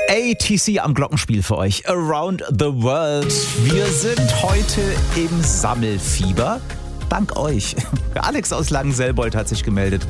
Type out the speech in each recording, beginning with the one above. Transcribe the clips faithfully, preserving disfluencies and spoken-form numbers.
A T C am Glockenspiel für euch. Around the World. Wir sind heute im Sammelfieber. Dank euch. Alex aus Langenselbold hat sich gemeldet.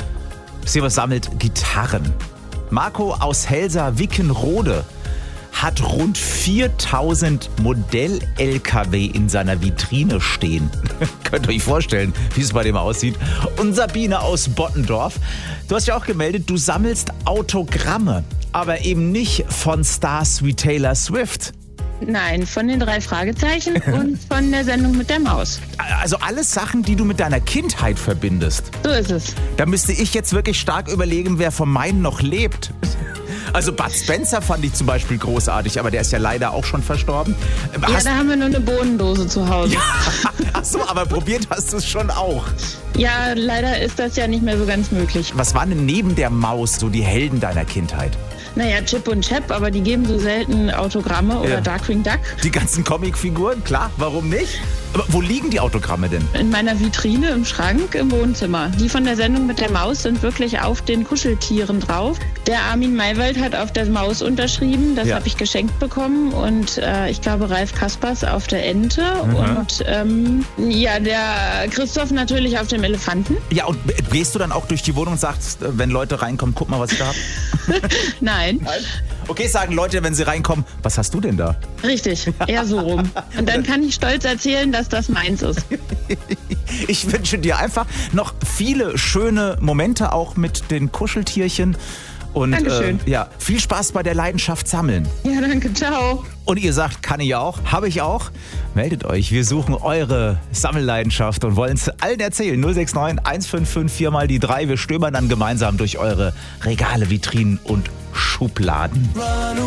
Sie was sammelt Gitarren. Marco aus Helsa-Wickenrode hat rund viertausend Modell-L K W in seiner Vitrine stehen. Könnt ihr euch vorstellen, wie es bei dem aussieht. Und Sabine aus Bottendorf, du hast ja auch gemeldet, du sammelst Autogramme, aber eben nicht von Stars wie Taylor Swift. Nein, von den drei Fragezeichen und von der Sendung mit der Maus. Also alles Sachen, die du mit deiner Kindheit verbindest. So ist es. Da müsste ich jetzt wirklich stark überlegen, wer von meinen noch lebt. Also Bud Spencer fand ich zum Beispiel großartig, aber der ist ja leider auch schon verstorben. Ja, hast da haben wir nur eine Bohnendose zu Hause. Ja, ach so, aber probiert hast du es schon auch. Ja, leider ist das ja nicht mehr so ganz möglich. Was waren denn neben der Maus so die Helden deiner Kindheit? Naja, Chip und Chap, aber die geben so selten Autogramme oder Ja. Darkwing Duck. Die ganzen Comicfiguren, klar, warum nicht? Aber wo liegen die Autogramme denn? In meiner Vitrine im Schrank im Wohnzimmer. Die von der Sendung mit der Maus sind wirklich auf den Kuscheltieren drauf. Der Armin Maywald hat auf der Maus unterschrieben, das Ja. habe ich geschenkt bekommen. Und äh, ich glaube Ralf Kaspers auf der Ente. Mhm. Und ähm, ja, der Christoph natürlich auf dem Elefanten. Ja, und gehst du dann auch durch die Wohnung und sagst, wenn Leute reinkommen, guck mal, was ich da habe? Nein, Okay, sagen Leute, wenn sie reinkommen, was hast du denn da? richtig, eher so rum. Und dann kann ich stolz erzählen, dass das meins ist. Ich wünsche dir einfach noch viele schöne Momente auch mit den Kuscheltierchen. Und Dankeschön. Äh, ja, viel Spaß bei der Leidenschaft sammeln. Ja, danke, ciao. Und ihr sagt, kann ich auch, habe ich auch. Meldet euch, wir suchen eure Sammelleidenschaft und wollen es allen erzählen. null sechs neun eins fünf fünf vier mal die drei. Wir stöbern dann gemeinsam durch eure Regale, Vitrinen und Schubladen.